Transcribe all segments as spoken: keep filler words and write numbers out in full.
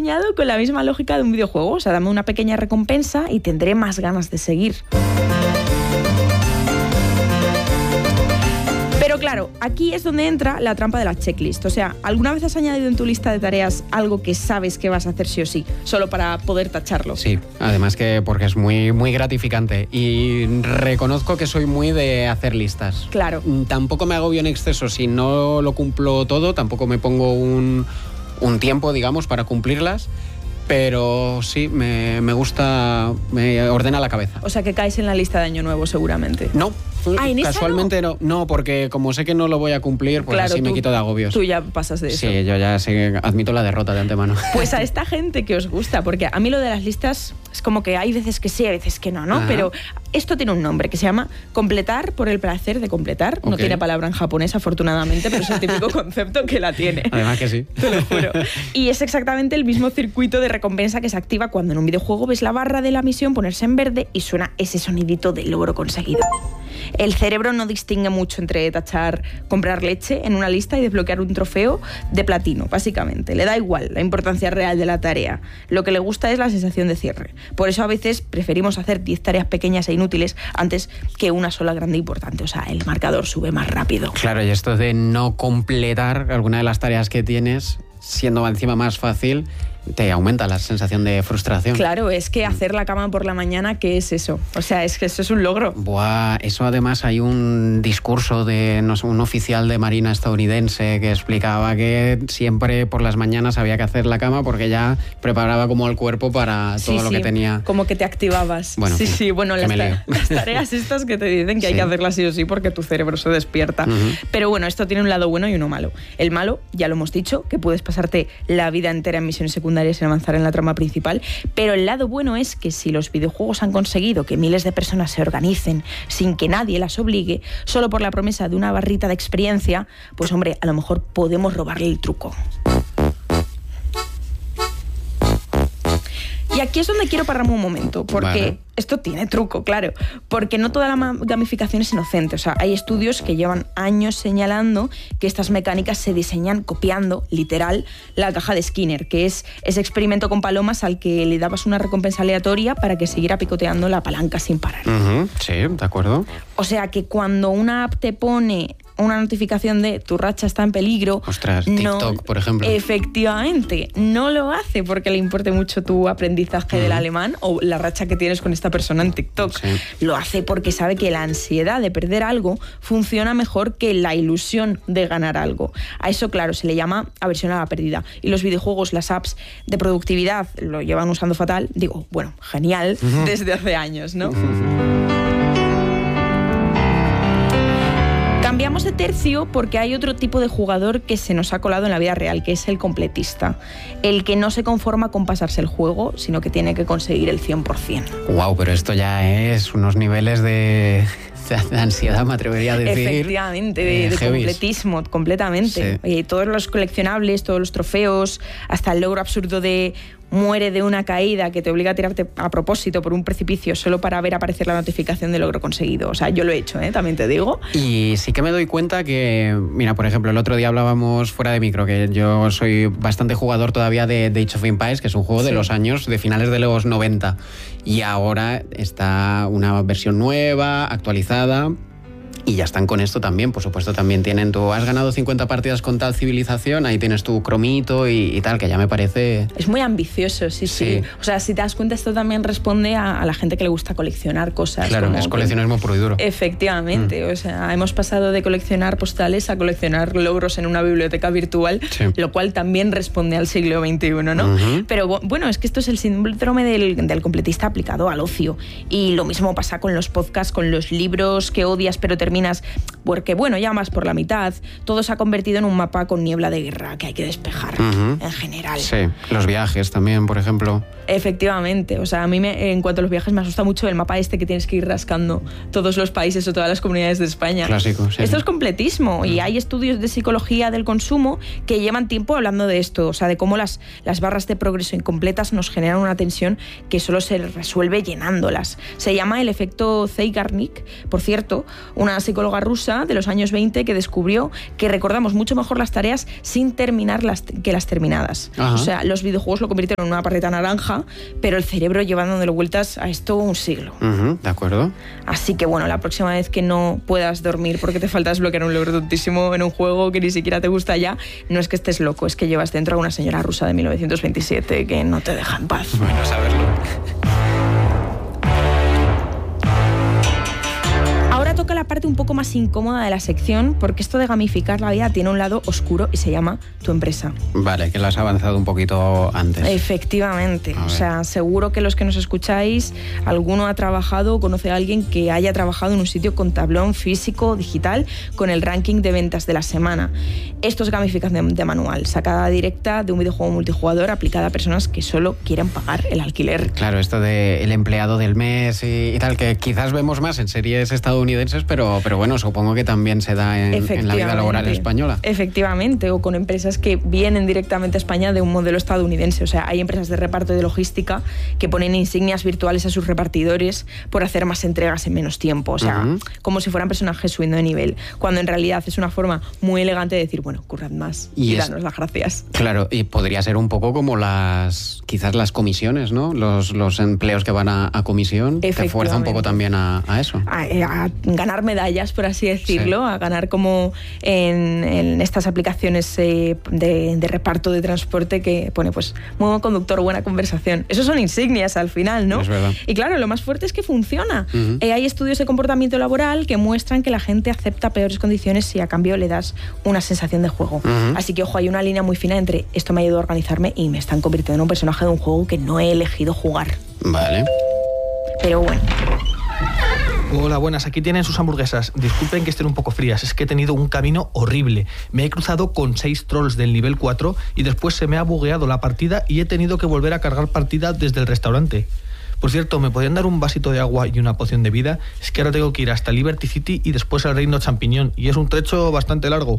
diseñado con la misma lógica de un videojuego. O sea, dame una pequeña recompensa y tendré más ganas de seguir. Pero claro, aquí es donde entra la trampa de la checklist. O sea, ¿alguna vez has añadido en tu lista de tareas algo que sabes que vas a hacer sí o sí, solo para poder tacharlo? Sí, además que porque es muy, muy gratificante. Y reconozco que soy muy de hacer listas. Claro. Tampoco me agobio en exceso si no lo cumplo todo, tampoco me pongo un, un tiempo, digamos, para cumplirlas. Pero sí, me, me gusta, me ordena la cabeza. O sea, que caes en la lista de Año Nuevo, seguramente. No, ah, ¿en casualmente no? no. No, porque como sé que no lo voy a cumplir, pues claro, así tú, me quito de agobios. Tú ya pasas de eso. Sí, yo ya sé, admito la derrota de antemano. Pues a esta gente que os gusta, porque a mí lo de las listas es como que hay veces que sí, hay veces que no, ¿no? Ajá. Pero esto tiene un nombre que se llama completar por el placer de completar. Okay. No tiene palabra en japonés, afortunadamente, pero es el típico concepto que la tiene. Además que sí. Te lo juro. Y es exactamente el mismo circuito de recompensa que se activa cuando en un videojuego ves la barra de la misión ponerse en verde y suena ese sonidito de logro conseguido. El cerebro no distingue mucho entre tachar comprar leche en una lista y desbloquear un trofeo de platino, básicamente. Le da igual la importancia real de la tarea. Lo que le gusta es la sensación de cierre. Por eso a veces preferimos hacer diez tareas pequeñas e inútiles antes que una sola grande e importante. O sea, el marcador sube más rápido. Claro, y esto de no completar alguna de las tareas que tienes, siendo encima más fácil, te aumenta la sensación de frustración. Claro, es que hacer la cama por la mañana, ¿qué es eso? O sea, es que eso es un logro. Buah, eso además hay un discurso de no sé, un oficial de marina estadounidense que explicaba que siempre por las mañanas había que hacer la cama porque ya preparaba como el cuerpo para todo sí, lo sí, que tenía. Como que te activabas. Bueno, sí, sí, bueno, las, ta- las tareas estas que te dicen que sí. hay que hacerlas sí o sí porque tu cerebro se despierta. Uh-huh. Pero bueno, esto tiene un lado bueno y uno malo. El malo, ya lo hemos dicho, que puedes pasarte la vida entera en misiones secundarias sin avanzar en la trama principal, pero el lado bueno es que si los videojuegos han conseguido que miles de personas se organicen sin que nadie las obligue, solo por la promesa de una barrita de experiencia, pues hombre, a lo mejor podemos robarle el truco. Y aquí es donde quiero pararme un momento, porque vale. esto tiene truco, claro, porque no toda la gamificación es inocente. O sea, hay estudios que llevan años señalando que estas mecánicas se diseñan copiando, literal, la caja de Skinner, que es ese experimento con palomas al que le dabas una recompensa aleatoria para que siguiera picoteando la palanca sin parar. Uh-huh. Sí, de acuerdo. O sea, que cuando una app te pone una notificación de tu racha está en peligro... Ostras, TikTok, no, por ejemplo. Efectivamente, no lo hace porque le importe mucho tu aprendizaje uh-huh. del alemán o la racha que tienes con esta persona en TikTok. Sí. Lo hace porque sabe que la ansiedad de perder algo funciona mejor que la ilusión de ganar algo. A eso, claro, se le llama aversión a la pérdida. Y los videojuegos, las apps de productividad lo llevan usando fatal. Digo, bueno, genial, uh-huh. desde hace años, ¿no? Uh-huh. Cambiamos de tercio porque hay otro tipo de jugador que se nos ha colado en la vida real, que es el completista. El que no se conforma con pasarse el juego, sino que tiene que conseguir el cien por ciento. Wow, pero esto ya es unos niveles de, de ansiedad, me atrevería a decir. Efectivamente, de, eh, de completismo, completamente. Sí. Eh, todos los coleccionables, todos los trofeos, hasta el logro absurdo de muere de una caída que te obliga a tirarte a propósito por un precipicio solo para ver aparecer la notificación de logro conseguido. O sea, yo lo he hecho, ¿eh? También te digo. Y sí que me doy cuenta que, mira, por ejemplo, el otro día hablábamos fuera de micro, que yo soy bastante jugador todavía de, de Age of Empires, que es un juego sí. de los años, de finales de los noventa. Y ahora está una versión nueva, actualizada... Y ya están con esto también, por supuesto, también tienen tú, has ganado cincuenta partidas con tal civilización, ahí tienes tu cromito y, y tal, que ya me parece... Es muy ambicioso, sí, sí, sí. O sea, si te das cuenta, esto también responde a, a la gente que le gusta coleccionar cosas. Claro, es coleccionismo puro y duro. Efectivamente, mm. o sea, hemos pasado de coleccionar postales a coleccionar logros en una biblioteca virtual, sí. lo cual también responde al siglo veintiuno, ¿no? Uh-huh. Pero bueno, es que esto es el síndrome del, del completista aplicado al ocio. Y lo mismo pasa con los podcasts, con los libros que odias pero terminas porque, bueno, ya más por la mitad, todo se ha convertido en un mapa con niebla de guerra que hay que despejar, uh-huh. en general. Sí, los viajes también, por ejemplo. Efectivamente, o sea, a mí me, en cuanto a los viajes me asusta mucho el mapa este que tienes que ir rascando todos los países o todas las comunidades de España. Clásico, sí. Esto es completismo, uh-huh. y hay estudios de psicología del consumo que llevan tiempo hablando de esto, o sea, de cómo las, las barras de progreso incompletas nos generan una tensión que solo se resuelve llenándolas. Se llama el efecto Zeigarnik, por cierto, unas psicóloga rusa de los años veinte que descubrió que recordamos mucho mejor las tareas sin terminar las que las terminadas. Ajá. O sea, los videojuegos lo convirtieron en una paleta naranja, pero el cerebro lleva dándole vueltas a esto un siglo. Uh-huh, de acuerdo. Así que bueno, la próxima vez que no puedas dormir porque te falta desbloquear un logro tontísimo en un juego que ni siquiera te gusta ya, no es que estés loco, es que llevas dentro a una señora rusa de mil novecientos veintisiete que no te deja en paz. Bueno, saberlo. Ahora toca la parte un poco más incómoda de la sección, porque esto de gamificar la vida tiene un lado oscuro y se llama tu empresa. Vale, que lo has avanzado un poquito antes. Efectivamente. O sea, seguro que los que nos escucháis, alguno ha trabajado o conoce a alguien que haya trabajado en un sitio con tablón físico o digital con el ranking de ventas de la semana. Esto es gamificación de manual, sacada directa de un videojuego multijugador aplicada a personas que solo quieren pagar el alquiler. Claro, esto de el empleado del mes y, y tal, que quizás vemos más en series estadounidenses, pero, pero bueno, supongo que también se da en, en la vida laboral española. Efectivamente, o con empresas que vienen directamente a España de un modelo estadounidense. O sea, hay empresas de reparto y de logística que ponen insignias virtuales a sus repartidores por hacer más entregas en menos tiempo. O sea, uh-huh. como si fueran personajes subiendo de nivel, cuando en realidad es una forma muy elegante de decir, bueno, currad más y, y danos las gracias. Claro, y podría ser un poco como las, quizás las comisiones, ¿no? Los, los empleos que van a, a comisión, te fuerza un poco también a, a eso. A, a ganar medallas, por así decirlo, sí. a ganar como en, en estas aplicaciones eh, de, de reparto de transporte que pone, pues, muy buen conductor, buena conversación. Esos son insignias al final, ¿no? Es verdad. Y claro, lo más fuerte es que funciona. Uh-huh. Eh, hay estudios de comportamiento laboral que muestran que la gente acepta peores condiciones si a cambio le das una sensación de juego. Uh-huh. Así que, ojo, hay una línea muy fina entre esto me ha ayudado a organizarme y me están convirtiendo en un personaje de un juego que no he elegido jugar. Vale. Pero bueno. Hola, buenas, aquí tienen sus hamburguesas. Disculpen que estén un poco frías, es que he tenido un camino horrible. Me he cruzado con seis trolls del nivel cuatro y después se me ha bugueado la partida y he tenido que volver a cargar partida desde el restaurante. Por cierto, ¿me podrían dar un vasito de agua y una poción de vida? Es que ahora tengo que ir hasta Liberty City y después al Reino Champiñón y es un trecho bastante largo.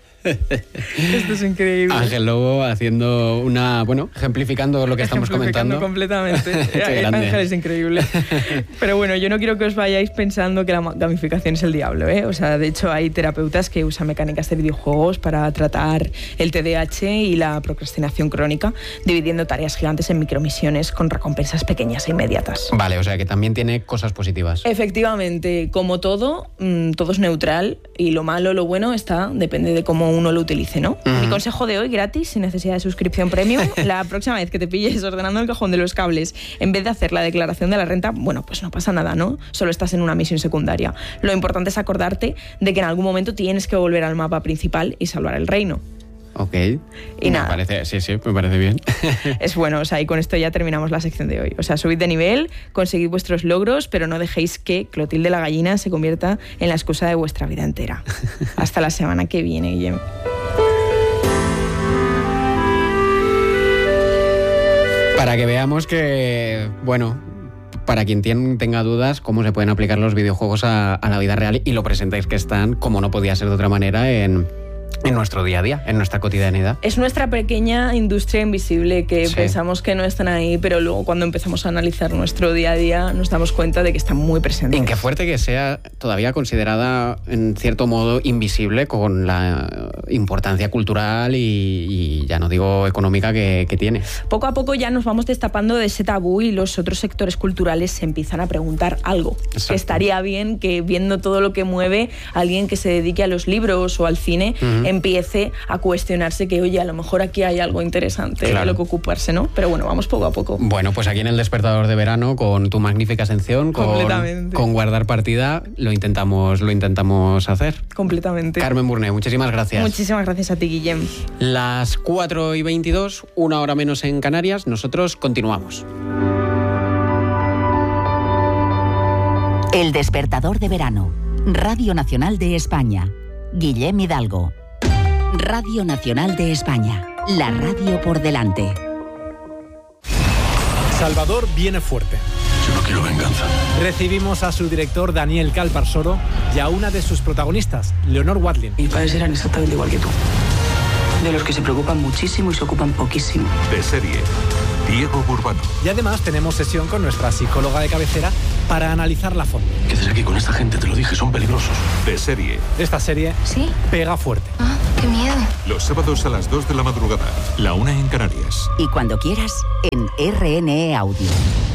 Esto es increíble. Ángel Lobo haciendo una, bueno, ejemplificando lo que estamos comentando. Completamente. Ángel es increíble. Pero bueno, yo no quiero que os vayáis pensando que la gamificación es el diablo, ¿eh? O sea, de hecho hay terapeutas que usan mecánicas de videojuegos para tratar el T D A H y la procrastinación crónica, dividiendo tareas gigantes en micromisiones con recompensas pequeñas e inmediatas. Vale, o sea que también tiene cosas positivas. Efectivamente, como todo, mmm, todo es neutral y lo malo, lo bueno está, depende de cómo uno lo utilice, ¿no? Uh-huh. Mi consejo de hoy, gratis, sin necesidad de suscripción premium, la próxima vez que te pilles ordenando el cajón de los cables, en vez de hacer la declaración de la renta, bueno, pues no pasa nada, ¿no? Solo estás en una misión secundaria. Lo importante es acordarte de que en algún momento tienes que volver al mapa principal y salvar el reino. Ok. Y me nada. Parece, sí, sí, me parece bien. Es bueno, o sea, y con esto ya terminamos la sección de hoy. O sea, subid de nivel, conseguid vuestros logros, pero no dejéis que Clotilde la gallina se convierta en la excusa de vuestra vida entera. Hasta la semana que viene, Guillem. Para que veamos que, bueno, para quien tenga dudas, cómo se pueden aplicar los videojuegos a, a la vida real y lo presentáis que están, como no podía ser de otra manera, en... en nuestro día a día, en nuestra cotidianidad. Es nuestra pequeña industria invisible que sí. pensamos que no están ahí, pero luego cuando empezamos a analizar nuestro día a día nos damos cuenta de que están muy presentes. En qué fuerte que sea todavía considerada en cierto modo invisible con la importancia cultural y, y ya no digo económica que, que tiene. Poco a poco ya nos vamos destapando de ese tabú y los otros sectores culturales se empiezan a preguntar algo. Exacto. Que estaría bien que viendo todo lo que mueve alguien que se dedique a los libros o al cine uh-huh. empiece a cuestionarse que, oye, a lo mejor aquí hay algo interesante claro. de lo que ocuparse, ¿no? Pero bueno, vamos poco a poco. Bueno, pues aquí en el Despertador de Verano, con tu magnífica sección, con, con Guardar Partida, lo intentamos, lo intentamos hacer. Completamente. Carmen Burné, muchísimas gracias. Muchísimas gracias a ti, Guillem. Las cuatro y veintidós, una hora menos en Canarias, nosotros continuamos. El Despertador de Verano, Radio Nacional de España. Guillem Hidalgo. Radio Nacional de España, la radio por delante. Salvador viene fuerte. Yo no quiero venganza. Recibimos a su director Daniel Calparsoro y a una de sus protagonistas, Leonor Watling. Mis padres eran exactamente igual que tú. De los que se preocupan muchísimo y se ocupan poquísimo. De serie, Diego Burbano. Y además tenemos sesión con nuestra psicóloga de cabecera, para analizarla a fondo. ¿Qué haces aquí con esta gente? Te lo dije, son peligrosos. De serie. Esta serie ¿Sí? pega fuerte. Ah, qué miedo. Los sábados a las dos de la madrugada, la una en Canarias. Y cuando quieras, en R N E Audio.